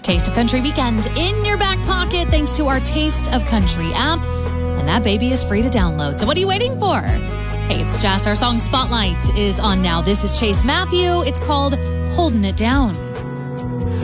Taste of Country weekend in your back pocket thanks to our Taste of Country app. And that baby is free to download. So what are you waiting for? Hey, it's Jess. Our song Spotlight is on now. This is Chase Matthew. It's called Holding It Down.